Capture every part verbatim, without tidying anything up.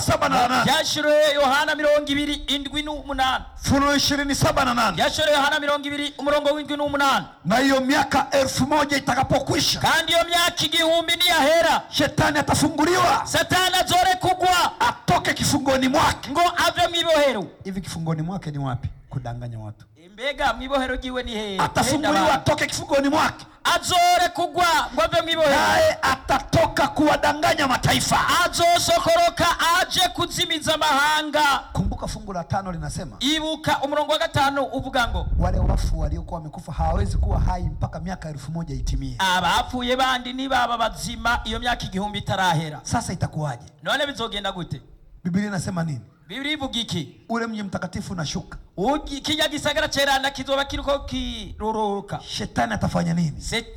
saba na nane. Byashuriwe Yohana mirongo ibiri indwi n'umunani. Ufunuo ishirini saba na nane. Byashuriwe Yohana mirongo ibiri umurongo w'indwi n'umunani. Na hiyo miaka elfu moja itakapokwisha, kandi iyo myaka igihumbi niyahera, shetani atafunguliwa, Satani azore kugwa, atoke kifungoni mwake. ngo ave mwibohero. Hivi kifungoni mwake ni wapi? Kudanganya watu. Mbega mwibohero giwe ni he? Atafunguliwa, atoke kifungoni mwake, azore kugwa ngo ave mwibohero. naye atatoka kuwadanganya mataifa, azosokoroka aje kuzimiza mahanga. Kumbuka fungu la tano linasema, ibuka umurongo wa gatanu uvuga ngo wale wafu waliokuwa wamekufa hawawezi kuwa hai mpaka miaka elfu moja itimie. Abapfuye bandi ni baba bazima iyo myaka igihumbi itarahera. Sasa itakuwaje? None bizogenda gute? Biblia inasema nini? Biblia ivuga iki? Ule mji mtakatifu unashuka, ugi kijya gisagara cerana kizoba kiriko kirororoka. Shetani atafanya nini?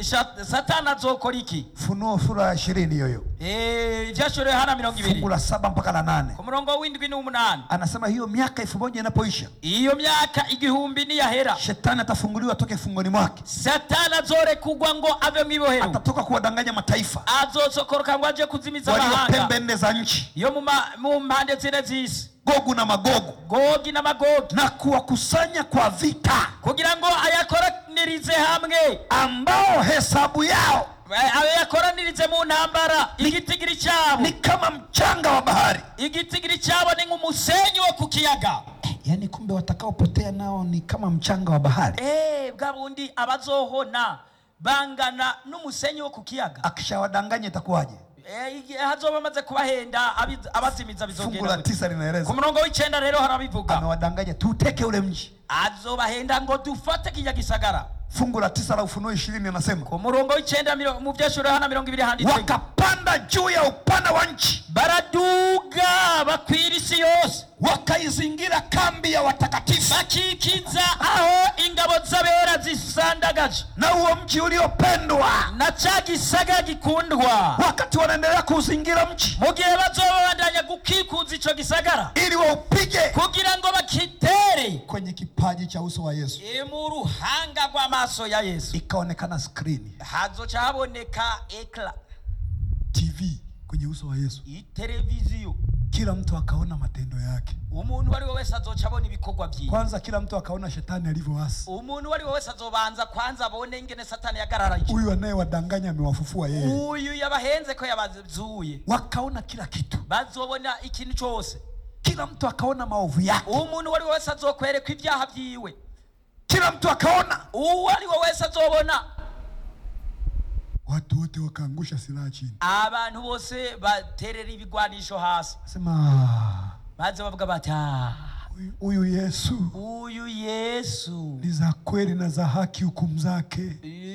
Satani azokora iki? Funuo sura ya ishirini yoyo, eh Byashuriwe Yohana mirongo ibiri fungu la saba mpaka la nane, ku murongo w'indwi n'umunani, anasema hiyo miaka elfu moja inapoisha, iyo myaka igihumbi niyahera, Shetani atafunguliwa atoke fungoni mwake. Satani azore kugwa ngo ave mwibohero, atatoka kuwadanganya mataifa, azosokoroka ngo aje kuzimiza walio mahanga, pembe nne za nchi, yo mu mpande zine z'isi, Gogu na Magogu, Gogi na Magogi, na kuwakusanya kwa vita, kugira ngo ayakoranirize hamwe, ambao hesabu yao ayakoranirize mu ntambara. Igitigiri cyabo ni kama mchanga wa bahari, igitigiri cyabo ni nk'umusenyi wo ku kiyaga. Yani kumbe watakaopotea nao ni kama mchanga wa bahari. Eh bwa bundi abazohona bangana n'umusenyi wo ku kiyaga. Akishawadanganya itakuwaje? Eh hazoba maze kubahenda abazimiza bizogenda. Fungu la tisa linaeleza, ku murongo w'icenda rero harabivuga, amewadanganya tuteke ule mji, azobahenda ngo dufate kijya gisagara. Fungu la tisa la Ufunuo ishirini anasema, ku murongo w'icenda mu Byashuriwe Yohana mirongo ibiri handitse, wakapanda juu ya upana wa nchi, baraduga bakwira isi yose, wakaizingira kambi ya watakatifu, bakikiza aho ingabo z'abera zisandagaje, na huo mji uliopendwa, na ca gisagara gikundwa. Wakati wanaendelea kuzingira mji, mu gihe bazobandanya gukikuza ico gisagara, ili waupige kugira ngo bakitere kwenye kipaji cha uso wa Yesu, mu ruhanga rw'amaso ya Yesu. Ikaonekana skrini, hazoca haboneka ekra T V kwenye uso wa Yesu, televiziyo, kila mtu akaona matendo yake. Umuntu wari wese azoca abona ibikorwa byiwe. Kwanza kila mtu akaona shetani alivyoasi. Umuntu wari wese azobanza kwanza abone ingene Satani yagararaje. Huyu anayewadanganya amewafufua yeye. Uyu yabahenze ko yabazuye. Wakaona kila kitu, bazobona ikintu cyose. Kila mtu akaona maovu yake. Umuntu wari wese azokwereka ibyaha byiwe. Kila mtu akaona. Uwari wese azobona. Watu wote wakaangusha silaha chini. Abantu bose baterera ibigwanisho hasi. Sema baze bavuga bati huyu Yesu, huyu Yesu ni za kweli na za haki hukumu zake.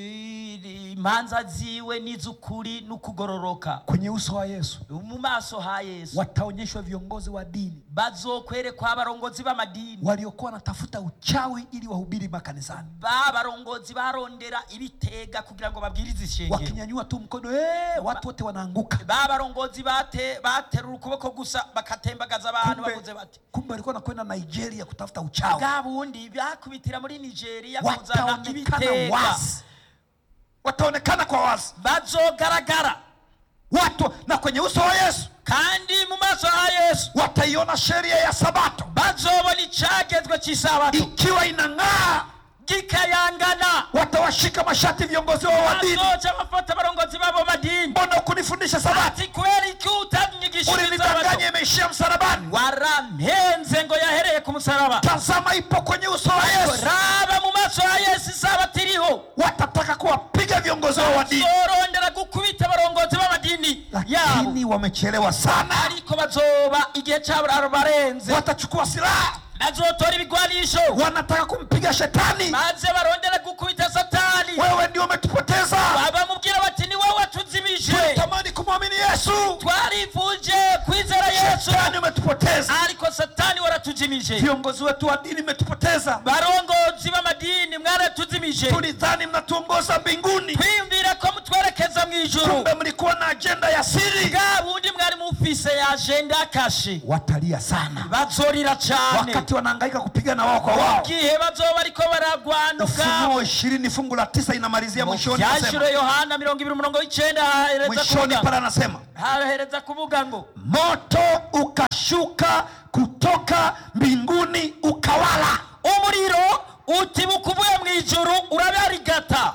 Imanza ziwe nizukuri nukugororoka. Kwenye uso wa Yesu, mu maso ha Yesu, wataonyeshwa viongozi wa dini, bazokwerekwa abarongozi b'amadini waliokuwa wanatafuta uchawi ili wahubiri makanisani. Ba barongozi barondera ibitega kugira ngo babwirize ishengero. Wakinyanyua tu mkono eh, watu wote wanaanguka. Ba barongozi bate baterura ukuboko gusa bakatembagaza abantu bavuze bati. Kumbe walikuwa nakwenda Nigeria kutafuta uchawi. Gabundi byakubitira muri Nigeria kuzana ibitega. Wataonekana kwa wazi, bazogaragara watu, na kwenye uso wa Yesu, kandi mu maso ha Yesu wataiona sheria ya Sabato, bazobona icagezwe cy'isabato ikiwa inang'aa gikayangana. Watawashika mashati viongozi wa dini, bazoca bafata barongozi babo madini. Mbona kunifundisha Sabato? Ati kweli kiutanyigisha ulinidanganya imeishia msalabani. Waramhenze ngo yahereye ku musaraba. Tazama ipo kwenye uso wa Yesu. Raba mu maso ha Yesu Sabato iriho. Watataka kuwapiga viongozi wa dini, sorondera gukubita barongozi b'amadini, lakini wamechelewa sana. Ariko bazoba igihe cyabo barenze. Watachukua silaha, bazotora ibigwanisho, wanataka kumpiga shetani, maze barondera gukubita Satani. Wewe ndio umetupoteza. Bamubwira bati ni wewe watuzimije. Tunatamani kumwamini Yesu, twarifuje kwizera Yesu, Satani umetupoteza. Ariko Satani waratuzimije. Viongozi wetu wa dini umetupoteza. Barongozi b'amadini mwaratuzimije. Tulidhani mnatuongoza mbinguni, twiyumvira ko mutwerekeza mu ijuru, kumbe mlikuwa na agenda ya siri. Gabundi mwari mufise ya agenda kashe. Watalia sana, bazorira cyane wakati wanahangaika kupigana wao kwa wao. Igihe bazoba ariko baragwanuka. Ufunuo ishirini fungu la tisa inamalizia mwishoni, Byashuriwe Yohana mirongo ibiri umurongo w'icenda hahereza kuvuga. Mwishoni pala anasema hahereza kuvuga ngo moto ukash utashuka kutoka mbinguni ukawala. Umuriro utibuka uvuye mu ijuru urabarigata.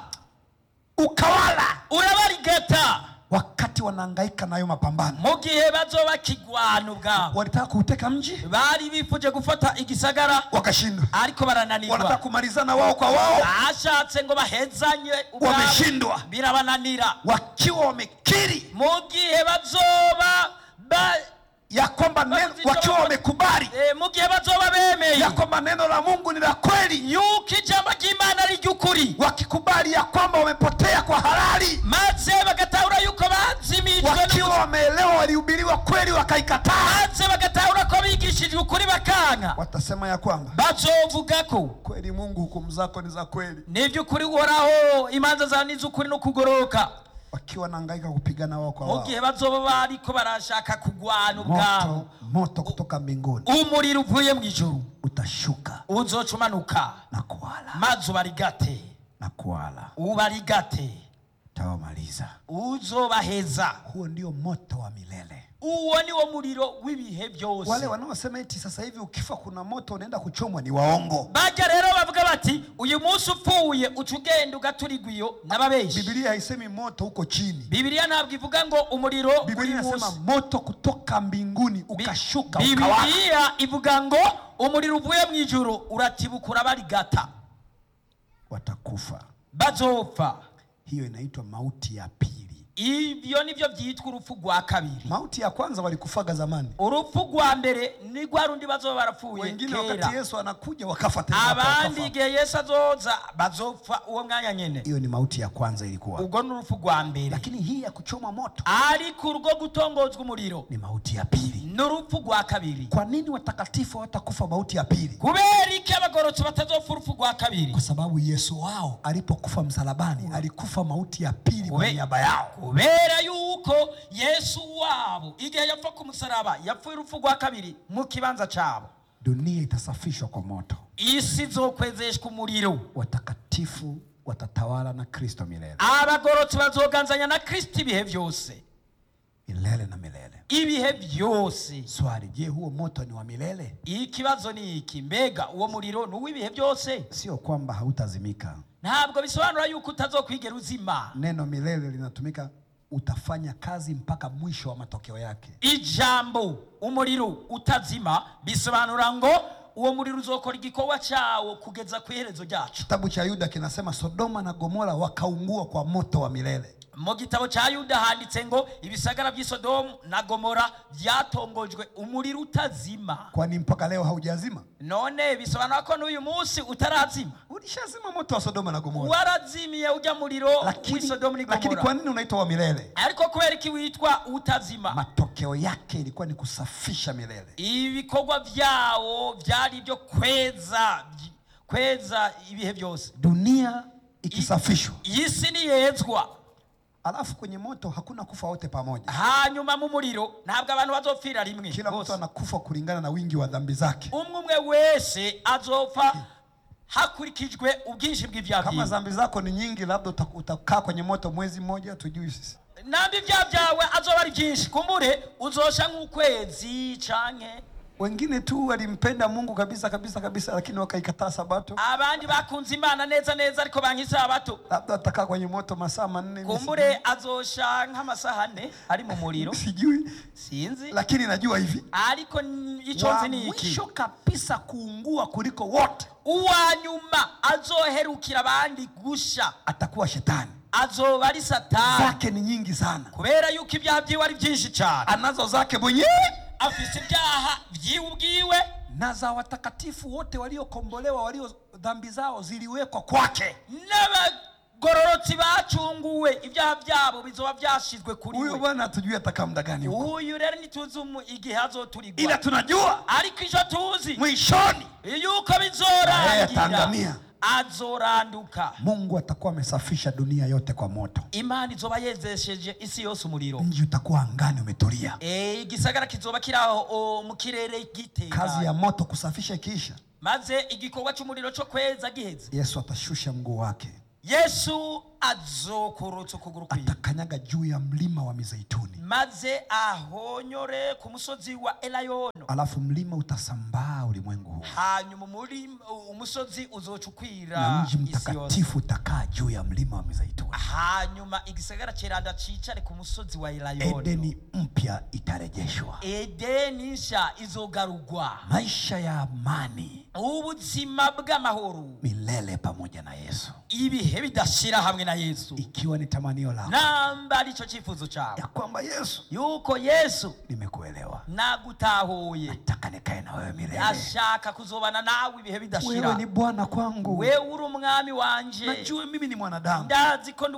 Ukawala. Urabarigata. Wakati wanahangaika nayo mapambano. Mu gihe bazoba kigwana ubwabo. Walitaka kuuteka mji. Bari bifuje gufata igisagara. Wakashindwa. Ariko barananirwa. Wanataka kumalizana wao kwa wao. Bashatse ngo bahezanye ubwabo. Wameshindwa. Birabananira. Wakiwa wamekiri. Mu gihe bazoba ba ya kwamba neno wakiwa wamekubali eh, mu gihe bazoba bemeye ya kwamba neno la Mungu ni la kweli, yuko ijambo ry'Imana ari ry'ukuri, wakikubali ya kwamba wamepotea kwa halali, maze bagatahura yuko bazimijwe, wakiwa wameelewa walihubiriwa kweli wakaikataa, maze bagatahura ko bigishijwe ukuri bakanga, watasema ya kwamba bazovuga ko kweli Mungu hukumu zako ni za kweli, ni by'ukuri uhoraho imanza zawe ni z'ukuri no kugoroka. Wakiwa nahangaika kupigana wao kwa wao, mu gihe bazoba bariko barashaka kugwana ubwabo, moto, moto kutoka mbinguni, umuriro uvuye mu ijuru utashuka uzocumanuka na kuwala, maze ubarigate na kuwala, ubarigate, tawamaliza, uzobaheza. Huo ndio moto wa milele. Uwo ni wo muriro w'ibihe byose. Wale wanaosema eti sasa hivi ukifa kuna moto unaenda kuchomwa ni waongo. Bajya rero bavuga bati uyu munsi upfuye ucugenda ugaturigwiyo nababeshi. Biblia haisemi moto uko chini. Biblia ntabwo ivuga ngo umuriro. Biblia inasema moto kutoka mbinguni ukashuka Bi ukawaka. Biblia ivuga ngo umuriro uvuye mu ijuru uratibukura barigata. Watakufa. Bazopfa. Hiyo inaitwa mauti ya pili. Ibyo nivyo byitwa urupfu rwa kabiri. Mauti ya kwanza walikufaga zamani. Urupfu rwa mbere ni rwa rundi bazoba barapfuye. Wengine wakati Yesu anakuja wakafa tena. Abandi igihe Yesu azoza bazopfa uwo mwanya nyene. Hiyo ni mauti ya kwanza ilikuwa. Ubwo ni urupfu rwa mbere. Lakini hii ya kuchoma moto, ariko urwo gutongozwa umuriro, ni mauti ya pili. ni urupfu rwa kabiri. Kwa nini watakatifu watakufa mauti ya pili? Kubera iki abagorotsi batazopfa urupfu rwa kabiri? Kwa sababu Yesu wao alipokufa msalabani alikufa mauti ya pili kwa niaba yao. Kubera yuko Yesu wabo igihe yapfa ku musaraba yapfuye urupfu rwa kabiri mu kibanza cyabo. Dunia itasafishwa kwa moto. Isi zokwezeshwa umuriro. Watakatifu watatawala na Kristo milele. Abagorotsi bazoganzanya na Kristo ibihe byose. Milele na milele. Ibihe byose. Swali, je, huo moto ni wa milele? Ikibazo ni iki, mbega uwo muriro ni uw'ibihe byose? Sio kwamba hautazimika. Ntabwo bisobanura yuko utazokwigera uzima. Neno milele linatumika utafanya kazi mpaka mwisho wa matokeo yake. Ijambo umuriro utazima bisobanura ngo uwo muriro uzokora igikorwa cyawo kugeza ku iherezo ryacu. Kitabu cha Yuda kinasema Sodoma na Gomora wakaungua kwa moto wa milele. Mu gitabo cha Yuda handitse ngo ibisagara by'i Sodomu na Gomora byatongojwe umuriro utazima. Kwani mpaka leo haujazima? None bisobanura ko n'uyu munsi utarazima. Ulishazima moto wa Sodoma na Gomora. Warazimiye ujya muriro w'i Sodomu na Gomora. Lakini kwa nini unaitwa wa milele? Ariko kubera iki witwa utazima? Matokeo yake ilikuwa ni kusafisha milele. Ibikorwa byao byari byo kweza kweza ibihe byose. Dunia ikisafishwa, isi ni yezwa. Alafu kwenye moto hakuna kufa wote pamoja. Hanyuma mu muriro ntabwo abantu bazopfira rimwe. Kila mtu anakufa kulingana na wingi wa dhambi zake. Umwe umwe wese azopfa hakurikijwe ubwinshi bw'ibyaha. Kama dhambi zako ni nyingi, labda utakaa kwenye moto mwezi mmoja, tujui sisi. Nambi ibyaha byawe azoba ari byinshi, kumbure uzosha nk'ukwezi canke. Wengine tu walimpenda Mungu kabisa kabisa kabisa, lakini wakaikataa sabato. Abandi bakunze Imana neza neza ariko bankisa sabato. Labda atakaa kwenye moto masaa manne. Kumbure azosha nk'amasaha ane ari mu muriro. Sijui. Sinzi. Lakini najua hivi. Ariko iconzi ni iki? Mwisho kabisa kuungua kuliko wote, uwanyuma azoherukira abandi gusha atakuwa shetani. Azoba ari Satani. Zake ni nyingi sana. Kubera yuko ibyaha byiwe ari byinshi cyane. Anazo zake mwenyewe. Afise ibyaha byiubwiwe na za watakatifu wote waliokombolewa, walio dhambi zao ziliwekwa kwake. N'abagororotsi bacunguwe ibyaha byabo bizoba byashizwe kuri we. Huyu bwana tujue ataka muda gani huko. Huyu rero nituzumu igihe azoturigwa. Ila tunajua ariko ijo tuzi mwishoni yuko bizorangira Tanzania azoranduka. Mungu atakuwa amesafisha dunia yote kwa moto. Imana izoba yezesheje isi yose umuriro. Mji utakuwa angani umetulia. Eh, igisagara kizoba kiraho mu kirere giteka. Kazi ya moto kusafisha kisha, maze igikorwa cy'umuriro cyo kweza giheze, Yesu atashusha mguu wake. Yesu azokorotsa ukuguru kwiwe, atakanyaga juu ya mlima wa Mizeituni, maze ahonyore ku musozi wa Elayono, alafu mlima utasambaa ulimwengu huu, hanyuma muri umusozi uzocukwira na mji mtakatifu utakaa juu ya mlima wa Mizeituni, hanyuma igisagara ceranda cicare ku musozi wa Elayono. Edeni mpya itarejeshwa, Edeni nsha izogarugwa, maisha ya amani, ubuzima bw'amahoro milele pamoja na Yesu, ibihe bidashira hamwe na Yesu. Ikiwa ni tamanio lako namba arico cifuzo cyawe ya kwamba Yesu, yuko Yesu nimekuelewa, nagutahuye, nataka nikae na wewe milele, ashaka kuzobana nawe ibihe bidashira, wewe ni Bwana kwangu, wewe uri umwami wanje, najua mimi ni mwanadamu, ndazi ko ndi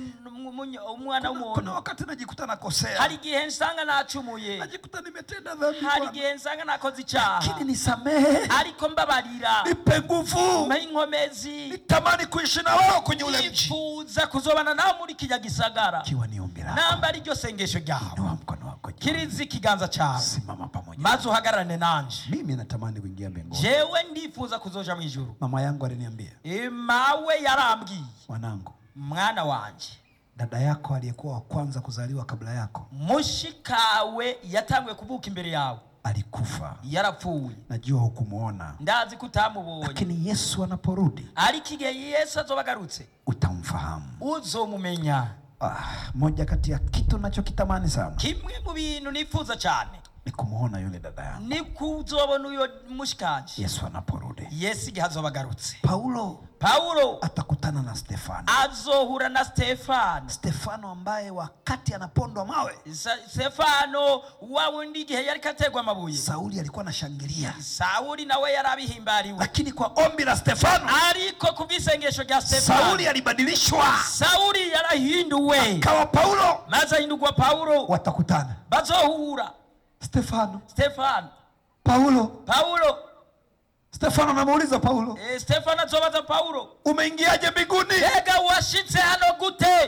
umwana w'umuntu, kuna wakati najikuta nakosea, hari gihe nsanga nacumuye, najikuta nimetenda dhambi, hari gihe nsanga nakoze icyaha, lakini nisamehe, ariko mbabarira, nipe nguvu, mpa inkomezi, nitamani kuishi na wewe kwenye ule mji, nifuza kuzobana nawe muri kijya gisagara. Kiwa ni ombi lako, namba ari ryo sengesho ryawe, inua mkono wako juu, kiriza ikiganza cyawe, simama pamoja, maze uhagararane nanje. mimi natamani kuingia mbinguni. Jewe ndifuza kuzoja mu ijuru. Mama yangu aliniambia, Mawe yarambwiye, mwanangu, mwana wanje, dada yako aliyekuwa wa kwanza kuzaliwa kabla yako, mushikawe yatanguye kuvuka imbere yawe, alikufa, yarapfuye, najua hukumuona, ndazi kutamubonye, lakini Yesu anaporudi, ariko igihe Yesu azobagarutse utamfahamu, uzomumenya. Ah, moja kati ya kitu nachokitamani sana, kimwe mu bintu nifuza cyane, ni kumuona yule dada yangu, ni kuzobona uyo mushikanje Yesu anaporudi. Yesu igihe azobagarutse. Paulo Paulo atakutana na Stefano, azohura na Stefano, Stefano ambaye wakati anapondwa mawe, Stefano wawundi igihe yari kategwa amabuye, Sauli alikuwa anashangilia, Sauli nawe yarabihimbariwe, lakini kwa ombi la Stefano, ariko kubisengesho rya Stefano, Sauli alibadilishwa, Sauli yarahinduwe, kawa Paulo. maze ahindurwa Paulo. Watakutana Bazohura Stefano, Stefano, Paulo. Paulo. Stefano anamuuliza Paulo, E, Stefano azobaza Paulo, umeingiaje mbinguni? ega washitse hano gute?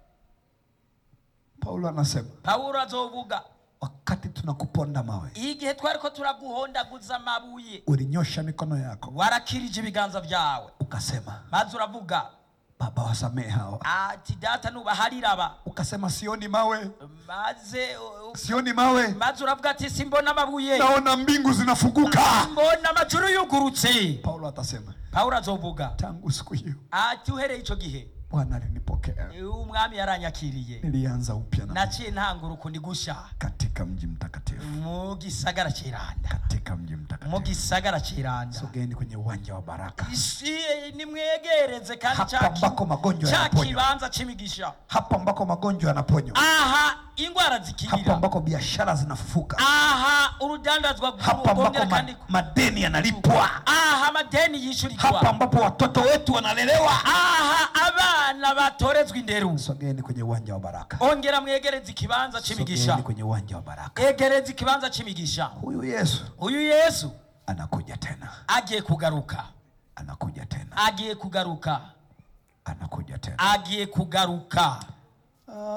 Paulo anasema, Paulo azovuga, wakati tunakuponda mawe, igihe twariko turaguhondaguza amabuye, ulinyosha mikono yako, warakirije ibiganza byawe, ukasema, maze uravuga, Baba wasamehe hawa, ati data nubaharira aba, ukasema sioni mawe, maze uh, sioni mawe, maze uravuga ati simbona amabuye, naona mbingu zinafunguka. mbona amajuru yugurutse. Paulo atasema, Paulo azovuga, tangu siku hiyo ati uhereye ico gihe Bwana alinipokea, umwami yaranyakiriye, nilianza upya na naciye ntangura ukundi gusha katika mji mtakatifu, mu gisagara ciranda, katika mji mu mtakatifu. gisagara ciranda. Sogeni kwenye uwanja wa baraka, Isi nimwegereze kandi hapa ambako magonjwa cha yanaponywa, kibanza c'imigisha, hapa ambako magonjwa yanaponywa, aha ingwara hapa zikirira, ambako biashara zinafufuka, aha urudandazwa hapa ambako rwongera ma, kandi, madeni yanalipwa, aha madeni hapa yishurirwa, ambapo watoto wetu wanalelewa. aha abana batorezwa inderu. Sogeni kwenye uwanja wa baraka, Ongera mwegereze ikibanza c'imigisha, sogeni kwenye uwanja wa baraka. egereze ikibanza c'imigisha. Huyu Yesu Uyu Yesu anakuja tena, agiye kugaruka, anakuja tena, agiye kugaruka, anakuja tena. agiye kugaruka.